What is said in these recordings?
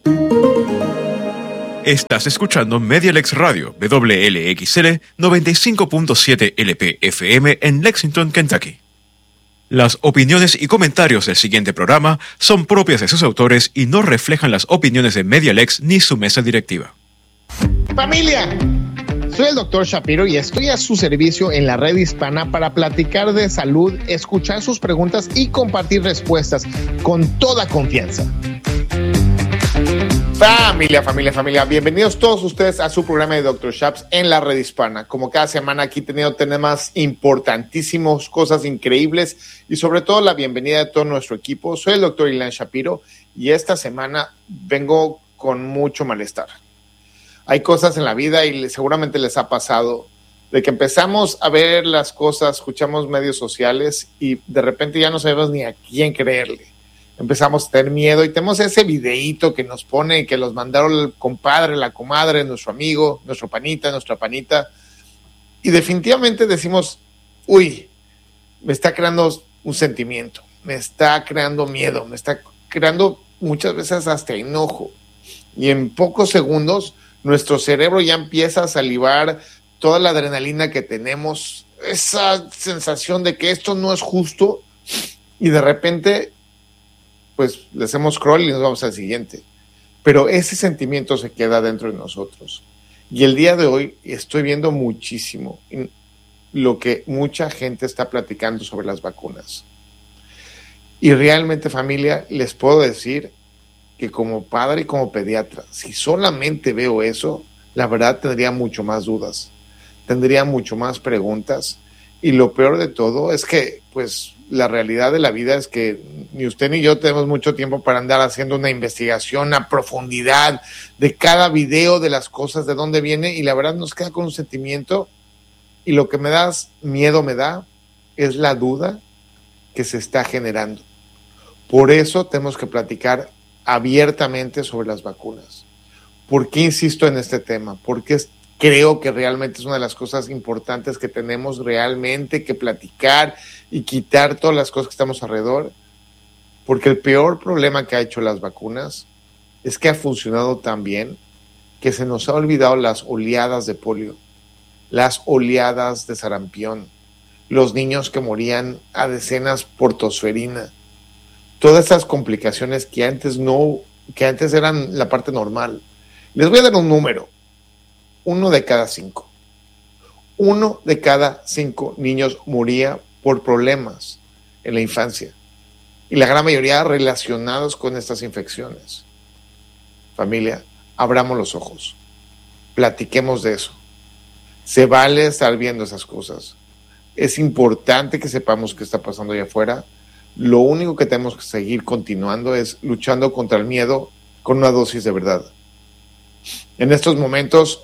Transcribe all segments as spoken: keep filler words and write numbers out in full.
Estás escuchando Medialex Radio, W L X L noventa y cinco punto siete L P F M en Lexington, Kentucky. Las opiniones y comentarios del siguiente programa son propias de sus autores y no reflejan las opiniones de Medialex ni su mesa directiva. ¡Familia! Soy el doctor Shapiro y estoy a su servicio en la red hispana para platicar de salud, escuchar sus preguntas y compartir respuestas con toda confianza. Familia, familia, familia, bienvenidos todos ustedes a su programa de doctor Shaps en la red hispana. Como cada semana aquí teniendo temas importantísimos, cosas increíbles y sobre todo la bienvenida de todo nuestro equipo. Soy el doctor Ilan Shapiro y esta semana vengo con mucho malestar. Hay cosas en la vida y seguramente les ha pasado de que empezamos a ver las cosas, escuchamos medios sociales y de repente ya no sabemos ni a quién creerle. Empezamos a tener miedo y tenemos ese videíto que nos pone, que los mandaron el compadre, la comadre, nuestro amigo, nuestro panita, nuestra panita. Y definitivamente decimos, uy, me está creando un sentimiento, me está creando miedo, me está creando muchas veces hasta enojo. Y en pocos segundos nuestro cerebro ya empieza a salivar toda la adrenalina que tenemos, esa sensación de que esto no es justo y de repente pues le hacemos scroll y nos vamos al siguiente. Pero ese sentimiento se queda dentro de nosotros. Y el día de hoy estoy viendo muchísimo lo que mucha gente está platicando sobre las vacunas. Y realmente, familia, les puedo decir que como padre y como pediatra, si solamente veo eso, la verdad tendría mucho más dudas, tendría mucho más preguntas. Y lo peor de todo es que, pues, la realidad de la vida es que ni usted ni yo tenemos mucho tiempo para andar haciendo una investigación a profundidad de cada video, de las cosas, de dónde viene, y la verdad nos queda con un sentimiento, y lo que me da miedo me da es la duda que se está generando. Por eso tenemos que platicar abiertamente sobre las vacunas. ¿Por qué insisto en este tema? Porque es Creo que realmente es una de las cosas importantes que tenemos realmente que platicar y quitar todas las cosas que estamos alrededor, porque el peor problema que ha hecho las vacunas es que ha funcionado tan bien que se nos ha olvidado las oleadas de polio, las oleadas de sarampión, los niños que morían a decenas por tosferina, todas esas complicaciones que antes no, que antes eran la parte normal. Les voy a dar un número. Uno de cada cinco. Uno de cada cinco niños moría por problemas en la infancia. Y la gran mayoría relacionados con estas infecciones. Familia, abramos los ojos. Platiquemos de eso. Se vale estar viendo esas cosas. Es importante que sepamos qué está pasando allá afuera. Lo único que tenemos que seguir continuando es luchando contra el miedo con una dosis de verdad. En estos momentos,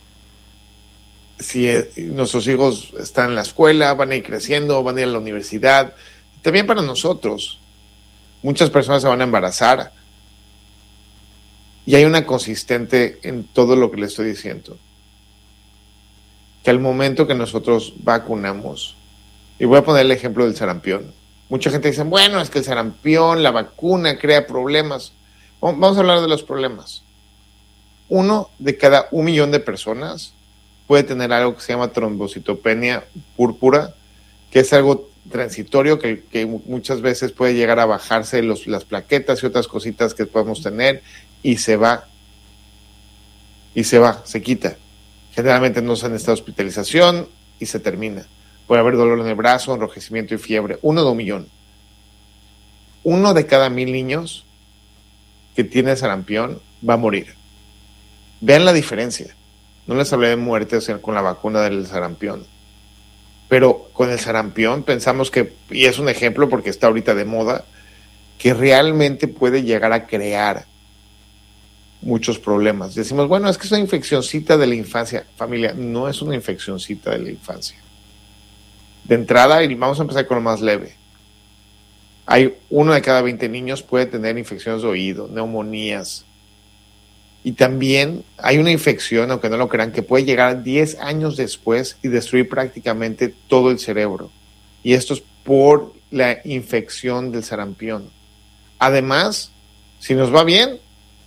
si nuestros hijos están en la escuela, van a ir creciendo, van a ir a la universidad, también para nosotros. Muchas personas se van a embarazar y hay una consistente en todo lo que les estoy diciendo. Que al momento que nosotros vacunamos, y voy a poner el ejemplo del sarampión, mucha gente dice, bueno, es que el sarampión, la vacuna crea problemas. Vamos a hablar de los problemas. Uno de cada un millón de personas puede tener algo que se llama trombocitopenia púrpura, que es algo transitorio que, que muchas veces puede llegar a bajarse los, las plaquetas y otras cositas que podemos tener y se va, y se va, se quita. Generalmente no se necesita hospitalización y se termina. Puede haber dolor en el brazo, enrojecimiento y fiebre. Uno de un millón. Uno de cada mil niños que tiene sarampión va a morir. Vean la diferencia. No les hablé de muertes con la vacuna del sarampión. Pero con el sarampión pensamos que, y es un ejemplo porque está ahorita de moda, que realmente puede llegar a crear muchos problemas. Decimos, bueno, es que es una infeccioncita de la infancia. Familia, no es una infeccioncita de la infancia. De entrada, y vamos a empezar con lo más leve. Hay uno de cada veinte niños puede tener infecciones de oído, neumonías. Y también hay una infección, aunque no lo crean, que puede llegar diez años después y destruir prácticamente todo el cerebro. Y esto es por la infección del sarampión. Además, si nos va bien,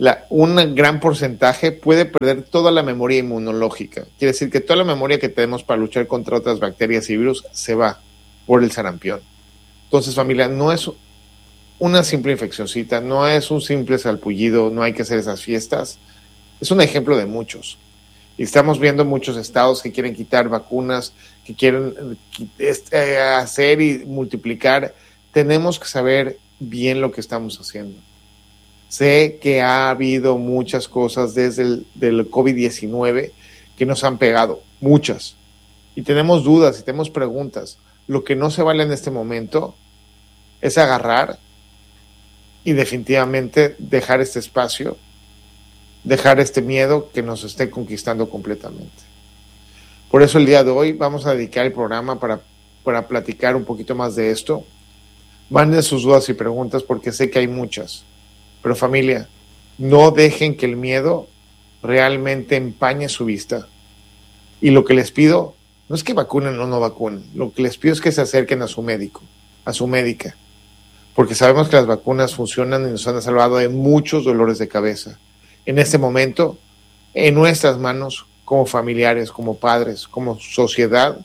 la, un gran porcentaje puede perder toda la memoria inmunológica. Quiere decir que toda la memoria que tenemos para luchar contra otras bacterias y virus se va por el sarampión. Entonces, familia, no es una simple infeccioncita, no es un simple salpullido, no hay que hacer esas fiestas. Es un ejemplo de muchos. Y estamos viendo muchos estados que quieren quitar vacunas, que quieren eh, hacer y multiplicar. Tenemos que saber bien lo que estamos haciendo. Sé que ha habido muchas cosas desde el del COVID diecinueve que nos han pegado, muchas. Y tenemos dudas y tenemos preguntas. Lo que no se vale en este momento es agarrar y definitivamente dejar este espacio, dejar este miedo que nos esté conquistando completamente. Por eso el día de hoy vamos a dedicar el programa para, para platicar un poquito más de esto. Manden sus dudas y preguntas porque sé que hay muchas. Pero familia, no dejen que el miedo realmente empañe su vista. Y lo que les pido no es que vacunen o no vacunen. Lo que les pido es que se acerquen a su médico, a su médica. Porque sabemos que las vacunas funcionan y nos han salvado de muchos dolores de cabeza. En este momento, en nuestras manos, como familiares, como padres, como sociedad,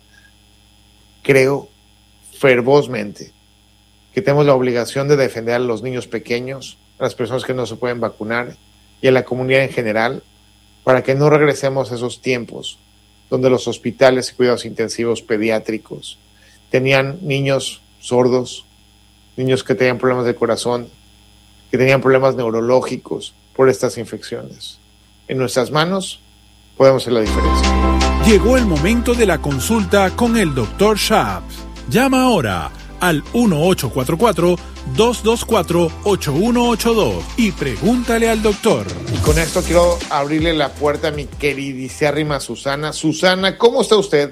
creo fervozmente que tenemos la obligación de defender a los niños pequeños, a las personas que no se pueden vacunar y a la comunidad en general, para que no regresemos a esos tiempos donde los hospitales y cuidados intensivos pediátricos tenían niños sordos, niños que tenían problemas de corazón, que tenían problemas neurológicos por estas infecciones. En nuestras manos podemos hacer la diferencia. Llegó el momento de la consulta con el doctor Schaps. Llama ahora al uno ocho cuatro cuatro, dos dos cuatro, ocho uno ocho dos y pregúntale al doctor. Y con esto quiero abrirle la puerta a mi queridísima Susana. Susana, ¿cómo está usted?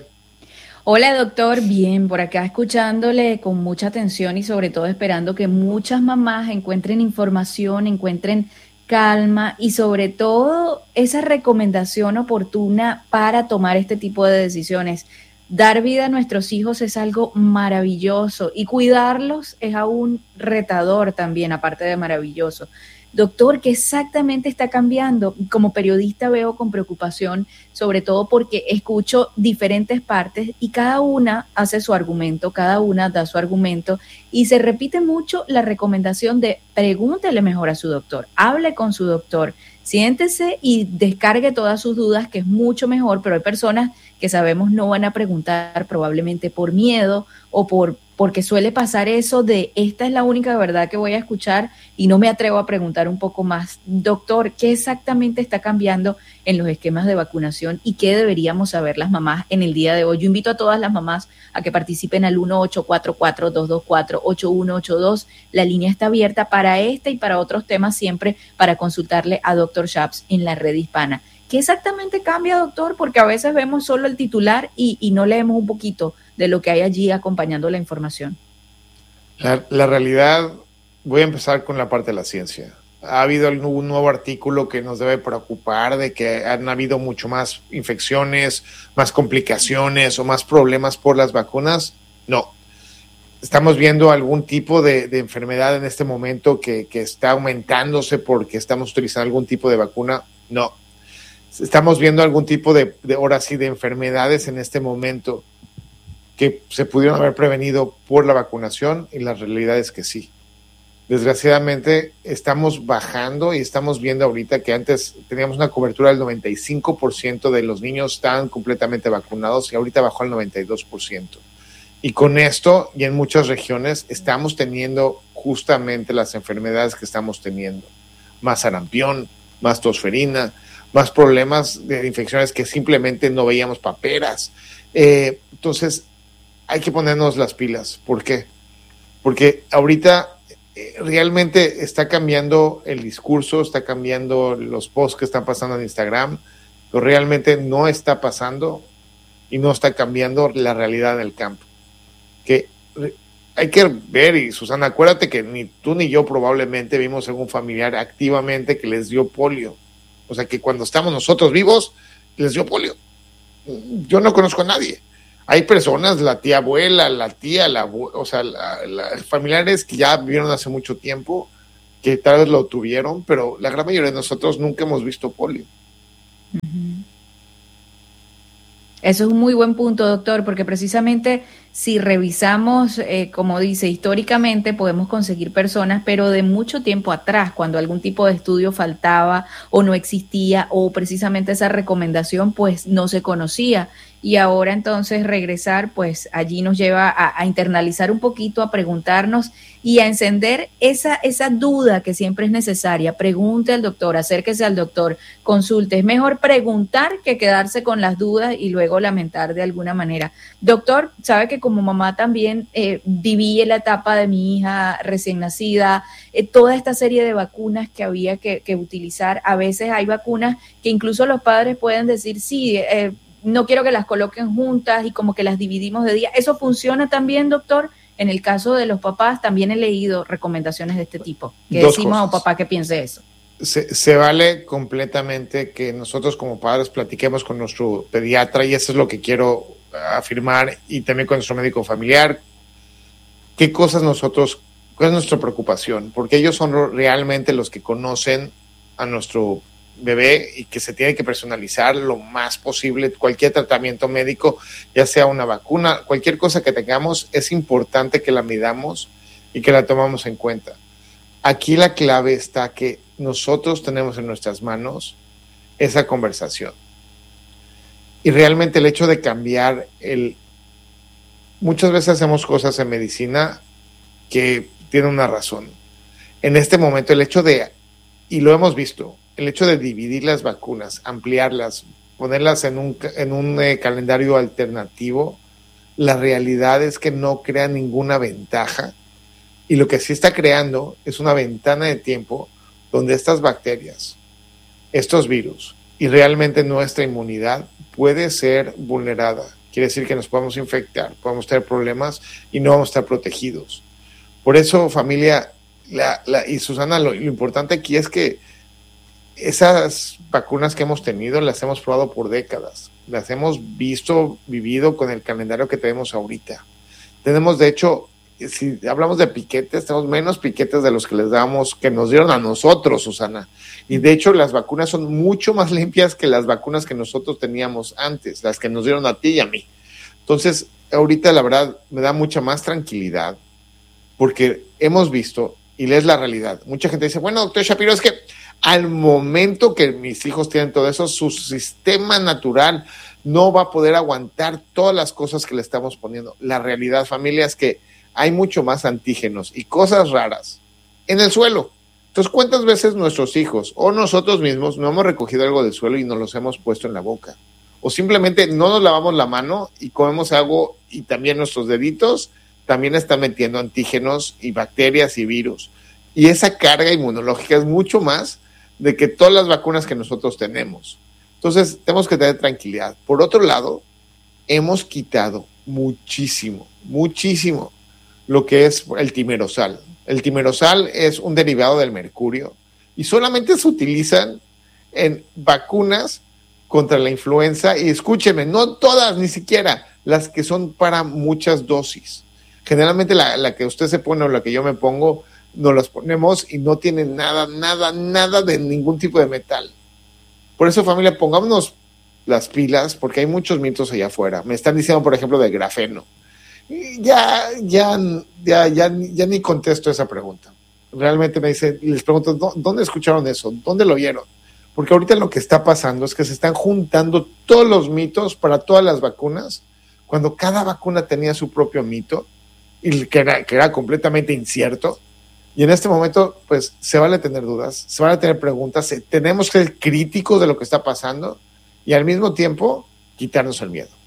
Hola doctor, bien, por acá escuchándole con mucha atención y sobre todo esperando que muchas mamás encuentren información, encuentren calma y sobre todo esa recomendación oportuna para tomar este tipo de decisiones. Dar vida a nuestros hijos es algo maravilloso y cuidarlos es aún retador también, aparte de maravilloso. Doctor, ¿qué exactamente está cambiando? Como periodista veo con preocupación, sobre todo porque escucho diferentes partes y cada una hace su argumento, cada una da su argumento y se repite mucho la recomendación de pregúntele mejor a su doctor, hable con su doctor, siéntese y descargue todas sus dudas, que es mucho mejor, pero hay personas que sabemos no van a preguntar probablemente por miedo o por porque suele pasar eso de esta es la única verdad que voy a escuchar y no me atrevo a preguntar un poco más. Doctor, ¿qué exactamente está cambiando en los esquemas de vacunación y qué deberíamos saber las mamás en el día de hoy? Yo invito a todas las mamás a que participen al uno ocho cuatro cuatro, dos dos cuatro, ocho uno ocho dos. La línea está abierta para este y para otros temas siempre para consultarle a doctor Schaps en la red hispana. ¿Qué exactamente cambia, doctor? Porque a veces vemos solo el titular y, y no leemos un poquito de lo que hay allí acompañando la información. La, la realidad, voy a empezar con la parte de la ciencia. Ha habido un nuevo artículo que nos debe preocupar de que han habido mucho más infecciones, más complicaciones o más problemas por las vacunas. No. ¿Estamos viendo algún tipo de, de enfermedad en este momento que, que está aumentándose porque estamos utilizando algún tipo de vacuna? No. ¿Estamos viendo algún tipo de, de ahora sí, de enfermedades en este momento que se pudieron haber prevenido por la vacunación? Y la realidad es que sí. Desgraciadamente estamos bajando y estamos viendo ahorita que antes teníamos una cobertura del noventa y cinco por ciento de los niños estaban completamente vacunados y ahorita bajó al noventa y dos por ciento. Y con esto y en muchas regiones estamos teniendo justamente las enfermedades que estamos teniendo. Más sarampión, más tosferina, más problemas de infecciones que simplemente no veíamos paperas. Eh, entonces, hay que ponernos las pilas. ¿Por qué? Porque ahorita eh, realmente está cambiando el discurso, está cambiando los posts que están pasando en Instagram, pero realmente no está pasando y no está cambiando la realidad en el campo. Que hay que ver, y Susana, acuérdate que ni tú ni yo probablemente vimos a algún familiar activamente que les dio polio. O sea, que cuando estamos nosotros vivos, les dio polio. Yo no conozco a nadie. Hay personas, la tía abuela, la tía, la, o sea, la, la, familiares que ya vivieron hace mucho tiempo, que tal vez lo tuvieron, pero la gran mayoría de nosotros nunca hemos visto polio. Uh-huh. Eso es un muy buen punto, doctor, porque precisamente si revisamos, eh, como dice, históricamente podemos conseguir personas, pero de mucho tiempo atrás, cuando algún tipo de estudio faltaba o no existía, o precisamente esa recomendación pues no se conocía. Y ahora entonces regresar, pues allí nos lleva a, a internalizar un poquito, a preguntarnos y a encender esa, esa duda que siempre es necesaria. Pregunte al doctor, acérquese al doctor, consulte. Es mejor preguntar que quedarse con las dudas y luego lamentar de alguna manera. Doctor, sabe que como mamá también eh, viví la etapa de mi hija recién nacida, eh, toda esta serie de vacunas que había que, que utilizar. A veces hay vacunas que incluso los padres pueden decir, sí, eh, no quiero que las coloquen juntas y como que las dividimos de día. ¿Eso funciona también, doctor? En el caso de los papás, también he leído recomendaciones de este tipo. ¿Qué Dos decimos a un cosas. papá que piense eso? Se, se vale completamente que nosotros como padres platiquemos con nuestro pediatra, y eso es lo que quiero afirmar, y también con nuestro médico familiar, qué cosas nosotros, cuál es nuestra preocupación, porque ellos son realmente los que conocen a nuestro bebé y que se tiene que personalizar lo más posible. Cualquier tratamiento médico, ya sea una vacuna, cualquier cosa que tengamos, es importante que la midamos y que la tomamos en cuenta. Aquí la clave está que nosotros tenemos en nuestras manos esa conversación. Y realmente el hecho de cambiar el... Muchas veces hacemos cosas en medicina que tienen una razón. En este momento el hecho de, y lo hemos visto, el hecho de dividir las vacunas, ampliarlas, ponerlas en un, en un eh, calendario alternativo, la realidad es que no crea ninguna ventaja. Y lo que sí está creando es una ventana de tiempo donde estas bacterias, estos virus y realmente nuestra inmunidad puede ser vulnerada. Quiere decir que nos podemos infectar, podemos tener problemas y no vamos a estar protegidos. Por eso, familia, la, la, y Susana, lo, lo importante aquí es que esas vacunas que hemos tenido las hemos probado por décadas, las hemos visto, vivido con el calendario que tenemos ahorita. Tenemos, de hecho, si hablamos de piquetes, tenemos menos piquetes de los que les damos, que nos dieron a nosotros, Susana. Y de hecho, las vacunas son mucho más limpias que las vacunas que nosotros teníamos antes, las que nos dieron a ti y a mí. Entonces, ahorita la verdad me da mucha más tranquilidad, porque hemos visto, y es la realidad. Mucha gente dice, bueno, doctor Shapiro, es que al momento que mis hijos tienen todo eso, su sistema natural no va a poder aguantar todas las cosas que le estamos poniendo. La realidad, familia, es que hay mucho más antígenos y cosas raras en el suelo. Entonces, ¿cuántas veces nuestros hijos o nosotros mismos no hemos recogido algo del suelo y nos los hemos puesto en la boca? O simplemente no nos lavamos la mano y comemos algo y también nuestros deditos también están metiendo antígenos y bacterias y virus. Y esa carga inmunológica es mucho más de que todas las vacunas que nosotros tenemos. Entonces, tenemos que tener tranquilidad. Por otro lado, hemos quitado muchísimo, muchísimo lo que es el timerosal. El timerosal es un derivado del mercurio y solamente se utilizan en vacunas contra la influenza, y escúcheme, no todas, ni siquiera las que son para muchas dosis. Generalmente la, la que usted se pone o la que yo me pongo, nos las ponemos y no tienen nada, nada, nada de ningún tipo de metal. Por eso, familia, pongámonos las pilas, porque hay muchos mitos allá afuera. Me están diciendo, por ejemplo, de grafeno. Ya, ya, ya, ya, ya ni contesto esa pregunta. Realmente me dicen, les pregunto, ¿dónde escucharon eso? ¿Dónde lo vieron? Porque ahorita lo que está pasando es que se están juntando todos los mitos para todas las vacunas, cuando cada vacuna tenía su propio mito, y que era, que era completamente incierto. Y en este momento, pues, se vale tener dudas, se vale tener preguntas, tenemos que ser críticos de lo que está pasando y al mismo tiempo quitarnos el miedo.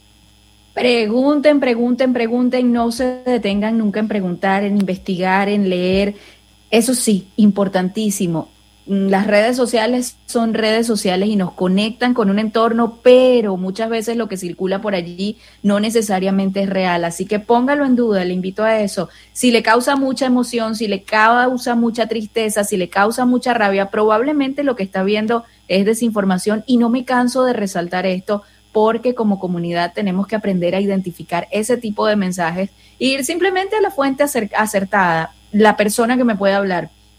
Pregunten, pregunten, pregunten, no se detengan nunca en preguntar, en investigar, en leer. Eso sí, importantísimo. Las redes sociales son redes sociales y nos conectan con un entorno, pero muchas veces lo que circula por allí no necesariamente es real. Así que póngalo en duda, le invito a eso. Si le causa mucha emoción, si le causa mucha tristeza, si le causa mucha rabia, probablemente lo que está viendo es desinformación, y no me canso de resaltar esto, porque como comunidad tenemos que aprender a identificar ese tipo de mensajes e ir simplemente a la fuente acertada, la persona que me puede hablar.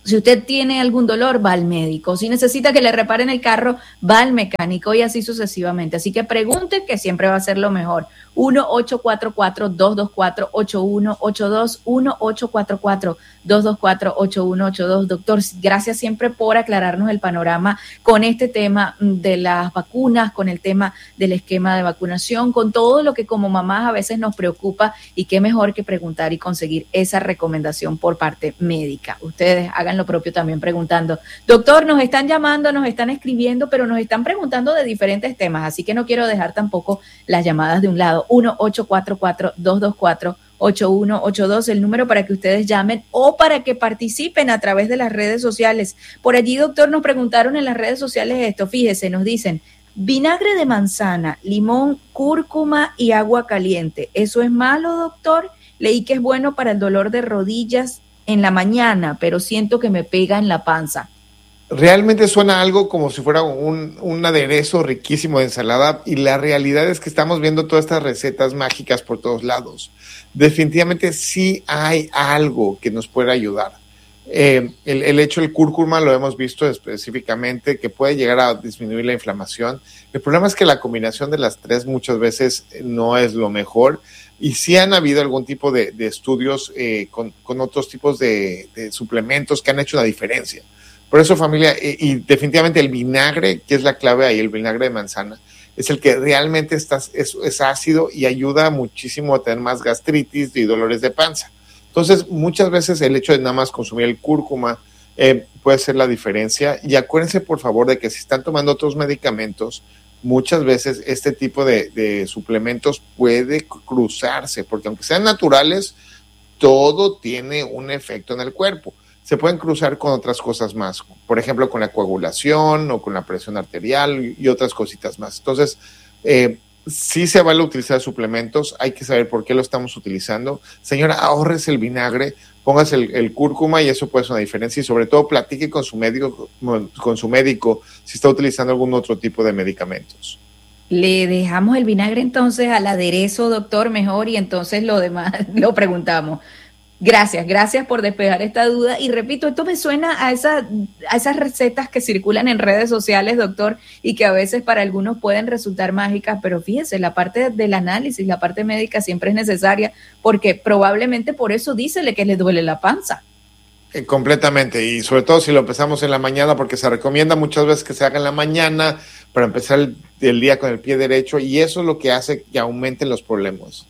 Si usted tiene algún dolor, va al médico. Si necesita que le reparen el carro, va al mecánico y así sucesivamente. Así que pregunte, que siempre va a ser lo mejor. uno ocho cuatro cuatro, dos dos cuatro, ocho uno ocho dos, uno ocho cuatro cuatro, dos dos cuatro, ocho uno ocho dos. Doctor, gracias siempre por aclararnos el panorama con este tema de las vacunas, con el tema del esquema de vacunación, con todo lo que como mamás a veces nos preocupa, y qué mejor que preguntar y conseguir esa recomendación por parte médica. Ustedes hagan lo propio también preguntando. Doctor, nos están llamando, nos están escribiendo, pero nos están preguntando de diferentes temas, así que no quiero dejar tampoco las llamadas de un lado. uno ocho cuatro cuatro, dos dos cuatro, ocho uno ocho dos, el número para que ustedes llamen o para que participen a través de las redes sociales. Por allí, doctor, nos preguntaron en las redes sociales esto, fíjese, nos dicen, vinagre de manzana, limón, cúrcuma y agua caliente. ¿Eso es malo, doctor? Leí que es bueno para el dolor de rodillas en la mañana, pero siento que me pega en la panza. Realmente suena algo como si fuera un, un aderezo riquísimo de ensalada, y la realidad es que estamos viendo todas estas recetas mágicas por todos lados. Definitivamente sí hay algo que nos puede ayudar. Eh, el, el hecho del cúrcuma lo hemos visto específicamente que puede llegar a disminuir la inflamación. El problema es que la combinación de las tres muchas veces no es lo mejor, y sí han habido algún tipo de, de estudios eh, con, con otros tipos de, de suplementos que han hecho una diferencia. Por eso, familia, y, y definitivamente el vinagre, que es la clave ahí, el vinagre de manzana, es el que realmente está, es, es ácido y ayuda muchísimo a tener más gastritis y dolores de panza. Entonces, muchas veces el hecho de nada más consumir el cúrcuma eh, puede ser la diferencia. Y acuérdense, por favor, de que si están tomando otros medicamentos, muchas veces este tipo de, de suplementos puede cruzarse, porque aunque sean naturales, todo tiene un efecto en el cuerpo. Se pueden cruzar con otras cosas más, por ejemplo, con la coagulación o con la presión arterial y otras cositas más. Entonces, eh, sí se vale utilizar suplementos, hay que saber por qué lo estamos utilizando. Señora, ahorres el vinagre, póngase el, el cúrcuma y eso puede ser una diferencia, y sobre todo platique con su médico, con su médico si está utilizando algún otro tipo de medicamentos. Le dejamos el vinagre entonces al aderezo, doctor, mejor, y entonces lo demás lo preguntamos. Gracias, gracias por despejar esta duda. Y repito, esto me suena a, esa, a esas recetas que circulan en redes sociales, doctor, y que a veces para algunos pueden resultar mágicas, pero fíjense, la parte del análisis, la parte médica siempre es necesaria, porque probablemente por eso dícele que le duele la panza. Eh, completamente, y sobre todo si lo empezamos en la mañana, porque se recomienda muchas veces que se haga en la mañana para empezar el, el día con el pie derecho, y eso es lo que hace que aumenten los problemas.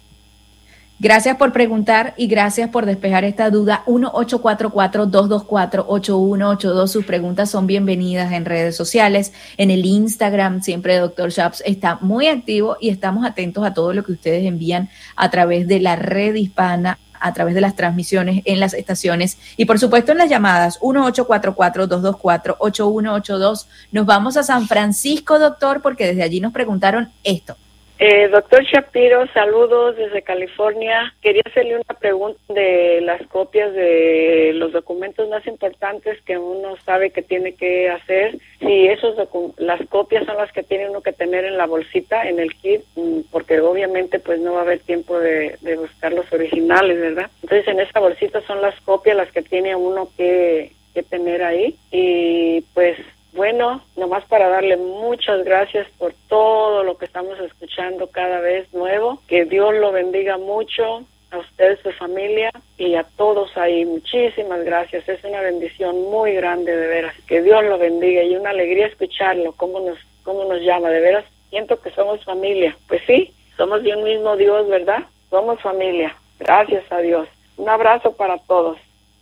Gracias por preguntar y gracias por despejar esta duda. uno ocho cuatro cuatro, dos dos cuatro, ocho uno ocho dos. Sus preguntas son bienvenidas en redes sociales. En el Instagram, siempre doctor Shaps está muy activo y estamos atentos a todo lo que ustedes envían a través de la red hispana, a través de las transmisiones en las estaciones y por supuesto en las llamadas uno ocho cuatro cuatro, dos dos cuatro, ocho uno ocho dos. Nos vamos a San Francisco, doctor, porque desde allí nos preguntaron esto. Eh, doctor Shapiro, saludos desde California. Quería hacerle una pregunta de las copias de los documentos más importantes que uno sabe que tiene que hacer. Si esos docu- las copias son las que tiene uno que tener en la bolsita, en el kit, porque obviamente pues no va a haber tiempo de, de buscar los originales, ¿verdad? Entonces en esa bolsita son las copias las que tiene uno que, que tener ahí. Y pues bueno, nomás para darle muchas gracias por todo lo que estamos escuchando cada vez nuevo. Que Dios lo bendiga mucho a ustedes, su familia, y a todos ahí. Muchísimas gracias. Es una bendición muy grande, de veras. Que Dios lo bendiga y una alegría escucharlo, cómo nos, cómo nos llama. De veras, siento que somos familia. Pues sí, somos de un mismo Dios, ¿verdad? Somos familia. Gracias a Dios. Un abrazo para todos.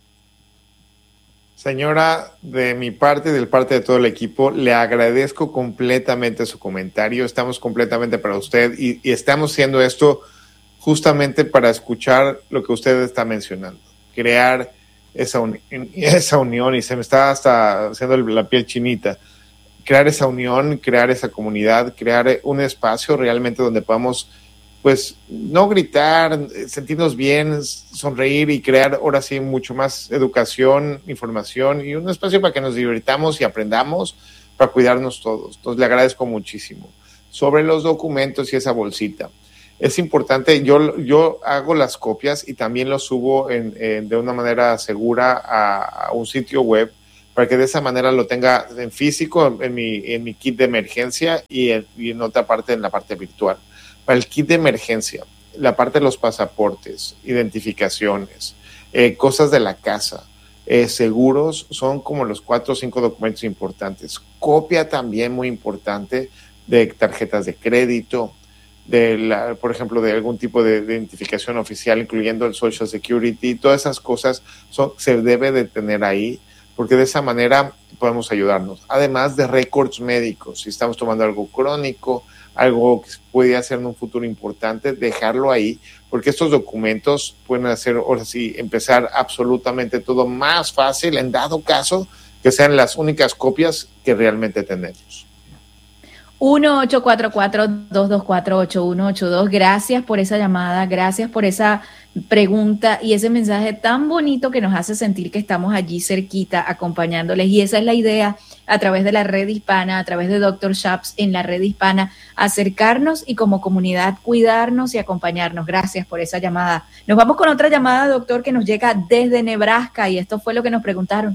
Señora, de mi parte y de parte de todo el equipo, le agradezco completamente su comentario. Estamos completamente para usted y, y estamos haciendo esto justamente para escuchar lo que usted está mencionando, crear esa, uni- esa unión, y se me está hasta haciendo la piel chinita, crear esa unión, crear esa comunidad, crear un espacio realmente donde podamos, pues, no gritar, sentirnos bien, sonreír y crear ahora sí mucho más educación, información y un espacio para que nos divirtamos y aprendamos para cuidarnos todos. Entonces le agradezco muchísimo. Sobre los documentos y esa bolsita, Es importante, yo, yo hago las copias y también los subo en, en, de una manera segura a, a un sitio web para que de esa manera lo tenga en físico, en, en, mi, en mi kit de emergencia y en, y en otra parte, en la parte virtual. Para el kit de emergencia, la parte de los pasaportes, identificaciones, eh, cosas de la casa, eh, seguros, son como los cuatro o cinco documentos importantes. Copia también muy importante de tarjetas de crédito, de la, por ejemplo, de algún tipo de identificación oficial, incluyendo el Social Security. Todas esas cosas son, se debe de tener ahí, porque de esa manera podemos ayudarnos. Además de récords médicos, si estamos tomando algo crónico, algo que puede ser en un futuro importante, dejarlo ahí, porque estos documentos pueden hacer, ahora sí, empezar absolutamente todo más fácil, en dado caso que sean las únicas copias que realmente tenemos. uno ocho cuatro cuatro, dos dos cuatro, ocho uno ocho dos. Gracias por esa llamada, gracias por esa pregunta y ese mensaje tan bonito que nos hace sentir que estamos allí cerquita acompañándoles. Y esa es la idea, a través de la red hispana, a través de doctor Shaps en la red hispana, acercarnos y como comunidad cuidarnos y acompañarnos. Gracias por esa llamada. Nos vamos con otra llamada, doctor, que nos llega desde Nebraska y esto fue lo que nos preguntaron.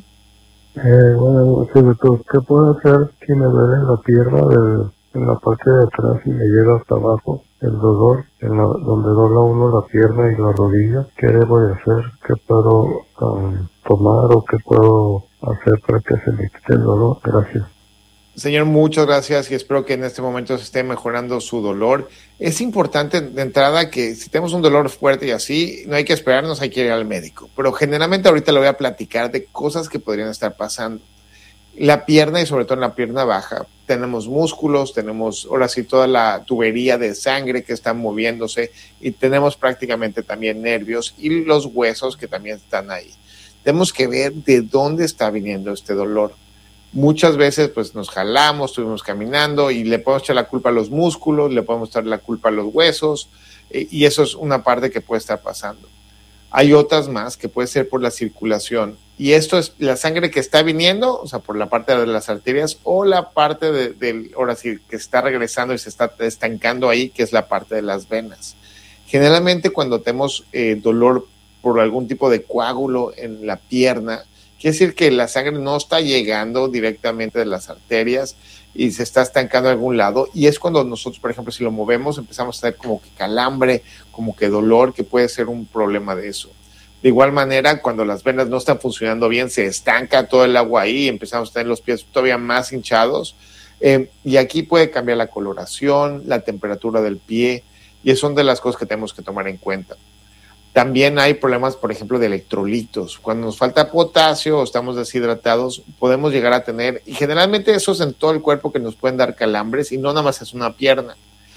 Eh, bueno, doctor, ¿qué puedo hacer si me duele la pierna de, en la parte de atrás y me llega hasta abajo? El dolor, en la, donde dobla uno la pierna y la rodilla. ¿Qué debo de hacer? ¿Qué puedo um, tomar o qué puedo hacer para que se me quite el dolor? Gracias. Señor, muchas gracias y espero que en este momento se esté mejorando su dolor. Es importante de entrada que si tenemos un dolor fuerte y así, no hay que esperarnos, hay que ir al médico. Pero generalmente ahorita le voy a platicar de cosas que podrían estar pasando. La pierna y sobre todo en la pierna baja, tenemos músculos, tenemos ahora sí toda la tubería de sangre que está moviéndose y tenemos prácticamente también nervios y los huesos que también están ahí. Tenemos que ver de dónde está viniendo este dolor. Muchas veces pues nos jalamos, estuvimos caminando y le podemos echar la culpa a los músculos, le podemos echar la culpa a los huesos eh, y eso es una parte que puede estar pasando. Hay otras más que puede ser por la circulación y esto es la sangre que está viniendo, o sea, por la parte de las arterias o la parte de, de ahora sí, que está regresando y se está estancando ahí, que es la parte de las venas. Generalmente cuando tenemos eh, dolor por algún tipo de coágulo en la pierna, quiere decir que la sangre no está llegando directamente de las arterias y se está estancando en algún lado y es cuando nosotros, por ejemplo, si lo movemos empezamos a tener como que calambre, como que dolor, que puede ser un problema de eso. De igual manera, cuando las venas no están funcionando bien, se estanca todo el agua ahí y empezamos a tener los pies todavía más hinchados eh, y aquí puede cambiar la coloración, la temperatura del pie y son de las cosas que tenemos que tomar en cuenta. También hay problemas, por ejemplo, de electrolitos. Cuando nos falta potasio o estamos deshidratados, podemos llegar a tener, y generalmente eso es en todo el cuerpo que nos pueden dar calambres y no nada más es una pierna.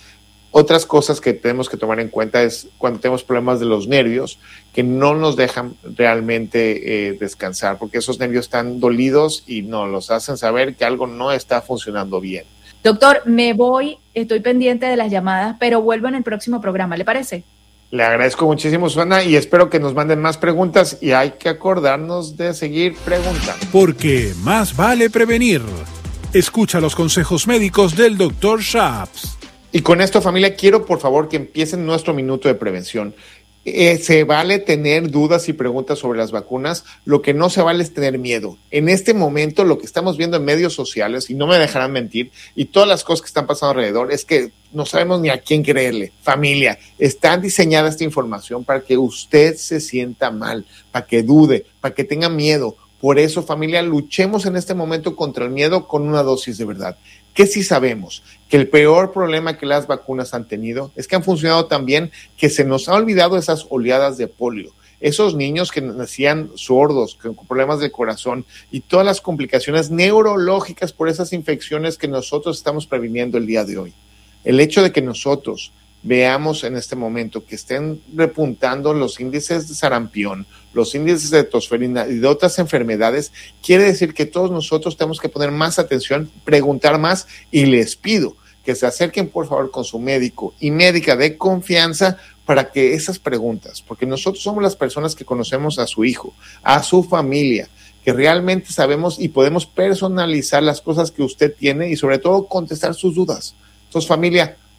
Otras cosas que tenemos que tomar en cuenta es cuando tenemos problemas de los nervios que no nos dejan realmente eh, descansar, porque esos nervios están dolidos y nos los hacen saber que algo no está funcionando bien. Doctor, me voy, estoy pendiente de las llamadas, pero vuelvo en el próximo programa, ¿le parece? Le agradezco muchísimo, Susana, y espero que nos manden más preguntas y hay que acordarnos de seguir preguntando. Porque más vale prevenir. Escucha los consejos médicos del doctor Shaps. Y con esto, familia, quiero por favor que empiecen nuestro minuto de prevención. Eh, se vale tener dudas y preguntas sobre las vacunas, lo que no se vale es tener miedo. En este momento lo que estamos viendo en medios sociales, y no me dejarán mentir, y todas las cosas que están pasando alrededor, es que no sabemos ni a quién creerle. Familia, está diseñada esta información para que usted se sienta mal, para que dude, para que tenga miedo. Por eso, familia, luchemos en este momento contra el miedo con una dosis de verdad. ¿Qué sí sabemos? Que el peor problema que las vacunas han tenido es que han funcionado tan bien que se nos ha olvidado esas oleadas de polio. Esos niños que nacían sordos, con problemas del corazón y todas las complicaciones neurológicas por esas infecciones que nosotros estamos previniendo el día de hoy. El hecho de que nosotros veamos en este momento que estén repuntando los índices de sarampión, los índices de tosferina y de otras enfermedades, quiere decir que todos nosotros tenemos que poner más atención, preguntar más y les pido que se acerquen por favor con su médico y médica de confianza para que esas preguntas, porque nosotros somos las personas que conocemos a su hijo, a su familia, que realmente sabemos y podemos personalizar las cosas que usted tiene y sobre todo contestar sus dudas. Entonces, familia,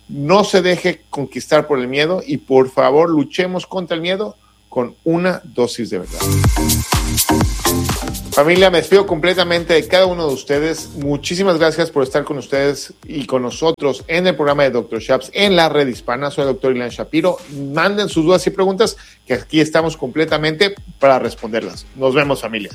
No se deje conquistar por el miedo y por favor luchemos contra el miedo con una dosis de verdad. Familia, me despido completamente de cada uno de ustedes. Muchísimas gracias por estar con ustedes y con nosotros en el programa de doctor Shaps en la red hispana. Soy el doctor Ilan Shapiro. Manden sus dudas y preguntas, que aquí estamos completamente para responderlas. Nos vemos, familia.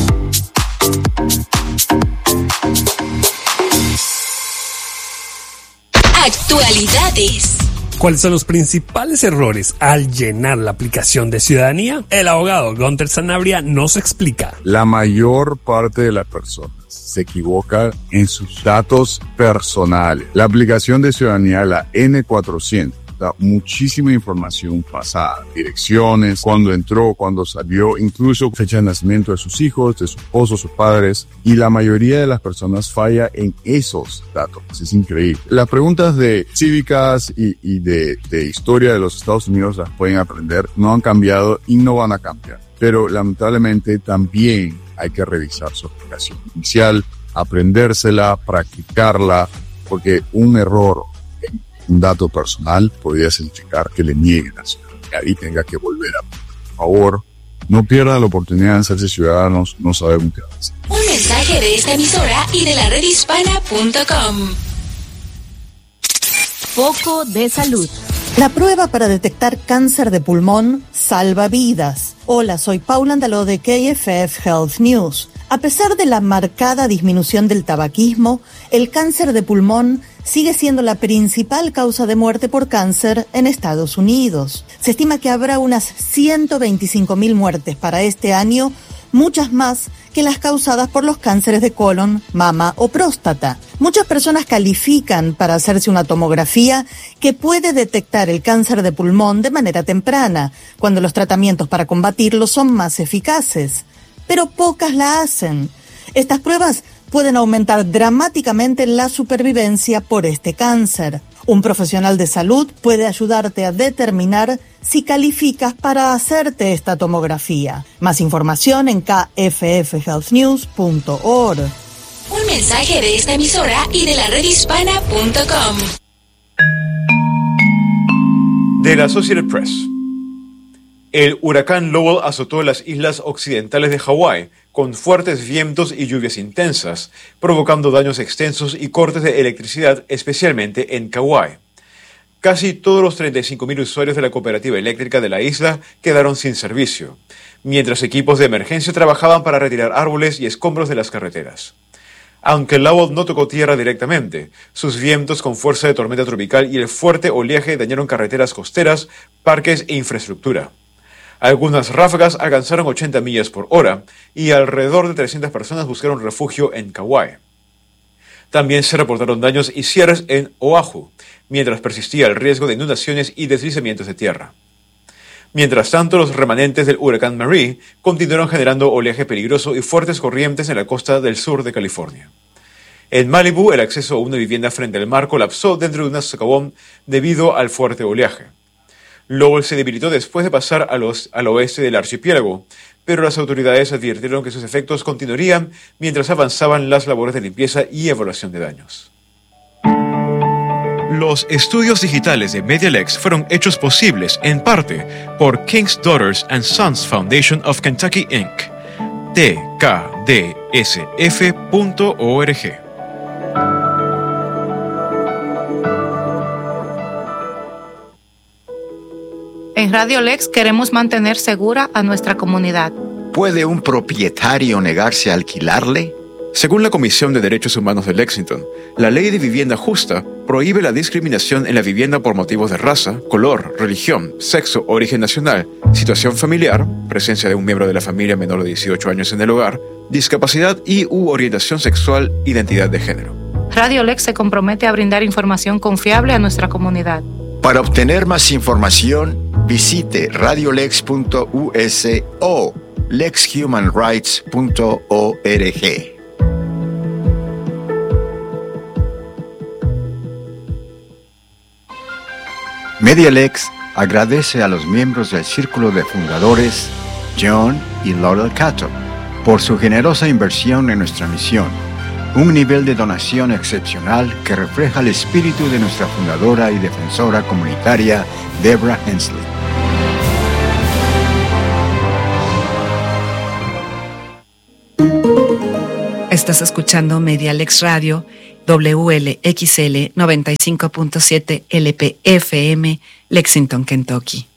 Actualidades. ¿Cuáles son los principales errores al llenar la aplicación de ciudadanía? El abogado Gunter Sanabria nos explica. La mayor parte de las personas se equivoca en sus datos personales. La aplicación de ciudadanía, la N cuatrocientos, da muchísima información pasada, direcciones, cuándo entró, cuándo salió, incluso fecha de nacimiento de sus hijos, de su esposo, sus padres, y la mayoría de las personas falla en esos datos. Es increíble. Las preguntas de cívicas y, y de, de historia de los Estados Unidos las pueden aprender, no han cambiado y no van a cambiar. Pero lamentablemente también hay que revisar su aplicación inicial, aprendérsela, practicarla, porque un error en un dato personal podría significar que le nieguen la ciudadanía y tenga que volver a... Por favor, no pierdan la oportunidad de hacerse ciudadanos, no sabemos qué hacer. Un mensaje de esta emisora y de la red hispana punto com. Foco de salud. La prueba para detectar cáncer de pulmón salva vidas. Hola, soy Paula Andaló de K F F Health News. A pesar de la marcada disminución del tabaquismo, el cáncer de pulmón sigue siendo la principal causa de muerte por cáncer en Estados Unidos. Se estima que habrá unas ciento veinticinco mil muertes para este año, muchas más que las causadas por los cánceres de colon, mama o próstata. Muchas personas califican para hacerse una tomografía que puede detectar el cáncer de pulmón de manera temprana, cuando los tratamientos para combatirlo son más eficaces. Pero pocas la hacen. Estas pruebas pueden aumentar dramáticamente la supervivencia por este cáncer. Un profesional de salud puede ayudarte a determinar si calificas para hacerte esta tomografía. Más información en k f f health news punto org. Un mensaje de esta emisora y de la red hispana punto com. De la Associated Press. El huracán Lowell azotó las islas occidentales de Hawái con fuertes vientos y lluvias intensas, provocando daños extensos y cortes de electricidad, especialmente en Kauai. Casi todos los treinta y cinco mil usuarios de la cooperativa eléctrica de la isla quedaron sin servicio, mientras equipos de emergencia trabajaban para retirar árboles y escombros de las carreteras. Aunque Lowell no tocó tierra directamente, sus vientos con fuerza de tormenta tropical y el fuerte oleaje dañaron carreteras costeras, parques e infraestructura. Algunas ráfagas alcanzaron ochenta millas por hora y alrededor de trescientas personas buscaron refugio en Kauai. También se reportaron daños y cierres en Oahu, mientras persistía el riesgo de inundaciones y deslizamientos de tierra. Mientras tanto, los remanentes del huracán Marie continuaron generando oleaje peligroso y fuertes corrientes en la costa del sur de California. En Malibu, el acceso a una vivienda frente al mar colapsó dentro de un socavón debido al fuerte oleaje. Lowell se debilitó después de pasar a los, al oeste del archipiélago, pero las autoridades advirtieron que sus efectos continuarían mientras avanzaban las labores de limpieza y evaluación de daños. Los estudios digitales de MediaLex fueron hechos posibles, en parte, por King's Daughters and Sons Foundation of Kentucky, incorporated t k d s f punto org. En Radio Lex queremos mantener segura a nuestra comunidad. ¿Puede un propietario negarse a alquilarle? Según la Comisión de Derechos Humanos de Lexington, la Ley de Vivienda Justa prohíbe la discriminación en la vivienda por motivos de raza, color, religión, sexo, origen nacional, situación familiar, presencia de un miembro de la familia menor de dieciocho años en el hogar, discapacidad y u orientación sexual, identidad de género. Radio Lex se compromete a brindar información confiable a nuestra comunidad. Para obtener más información, visite radiolex punto u s o lex human rights punto org. MediaLex agradece a los miembros del Círculo de Fundadores, John y Laurel Cato, por su generosa inversión en nuestra misión Un nivel de donación excepcional que refleja el espíritu de nuestra fundadora y defensora comunitaria, Deborah Hensley. Estás escuchando Medialex Radio, W L X L noventa y cinco punto siete L P F M, Lexington, Kentucky.